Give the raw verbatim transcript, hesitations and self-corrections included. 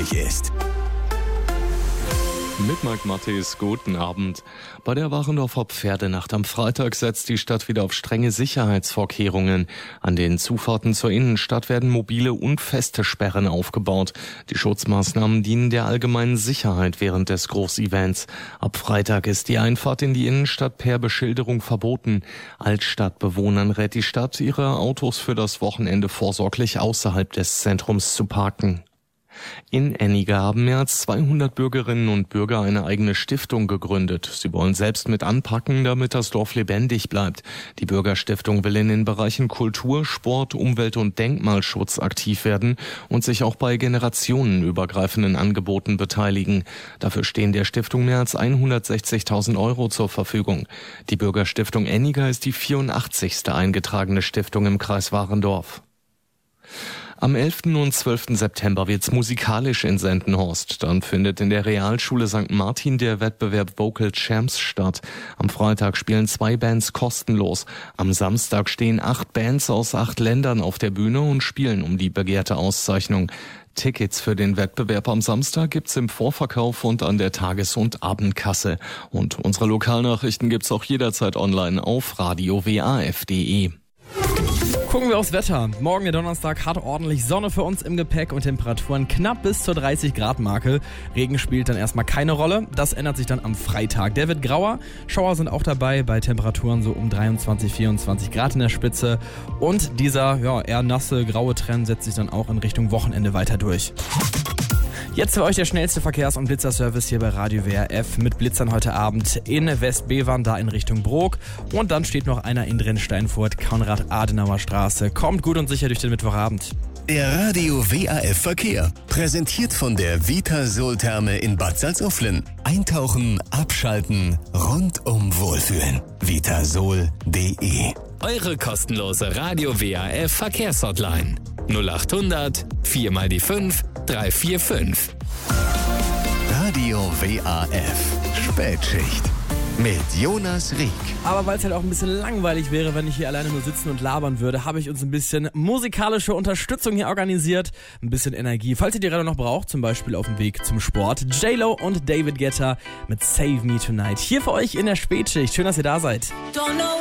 wichtig ist. Mit Mike Mattis, guten Abend. Bei der Warendorfer Pferdenacht am Freitag setzt die Stadt wieder auf strenge Sicherheitsvorkehrungen. An den Zufahrten zur Innenstadt werden mobile und feste Sperren aufgebaut. Die Schutzmaßnahmen dienen der allgemeinen Sicherheit während des Großevents. Ab Freitag ist die Einfahrt in die Innenstadt per Beschilderung verboten. Altstadtbewohnern rät die Stadt, ihre Autos für das Wochenende vorsorglich außerhalb des Zentrums zu parken. In Enniger haben mehr als zweihundert Bürgerinnen und Bürger eine eigene Stiftung gegründet. Sie wollen selbst mit anpacken, damit das Dorf lebendig bleibt. Die Bürgerstiftung will in den Bereichen Kultur, Sport, Umwelt und Denkmalschutz aktiv werden und sich auch bei generationenübergreifenden Angeboten beteiligen. Dafür stehen der Stiftung mehr als hundertsechzigtausend Euro zur Verfügung. Die Bürgerstiftung Enniger ist die vierundachtzigste eingetragene Stiftung im Kreis Warendorf. Am elften und zwölften September wird's musikalisch in Sendenhorst. Dann findet in der Realschule Sankt Martin der Wettbewerb Vocal Champs statt. Am Freitag spielen zwei Bands kostenlos. Am Samstag stehen acht Bands aus acht Ländern auf der Bühne und spielen um die begehrte Auszeichnung. Tickets für den Wettbewerb am Samstag gibt's im Vorverkauf und an der Tages- und Abendkasse. Und unsere Lokalnachrichten gibt's auch jederzeit online auf radio w a f punkt d e. Gucken wir aufs Wetter. Morgen der Donnerstag hat ordentlich Sonne für uns im Gepäck und Temperaturen knapp bis zur dreißig Grad Marke. Regen spielt dann erstmal keine Rolle. Das ändert sich dann am Freitag. Der wird grauer. Schauer sind auch dabei bei Temperaturen so um dreiundzwanzig, vierundzwanzig Grad in der Spitze. Und dieser ja, eher nasse, graue Trend setzt sich dann auch in Richtung Wochenende weiter durch. Jetzt für euch der schnellste Verkehrs- und Blitzerservice hier bei Radio W R F mit Blitzern heute Abend in Westbevern, da in Richtung Brok. Und dann steht noch einer in Drensteinfurt, Konrad-Adenauer-Straße. Kommt gut und sicher durch den Mittwochabend. Der Radio W A F Verkehr. Präsentiert von der Vitasol-Therme in Bad Salzuflen. Eintauchen, abschalten, rundum wohlfühlen. vitasol punkt d e. Eure kostenlose Radio W A F Verkehrshotline. null acht hundert vier mal die fünf drei vier fünf. Radio W A F Spätschicht mit Jonas Rieck. Aber weil es halt auch ein bisschen langweilig wäre, wenn ich hier alleine nur sitzen und labern würde, habe ich uns ein bisschen musikalische Unterstützung hier organisiert. Ein bisschen Energie, falls ihr die gerade noch braucht, zum Beispiel auf dem Weg zum Sport. J-Lo und David Guetta mit Save Me Tonight. Hier für euch in der Spätschicht. Schön, dass ihr da seid. Don't know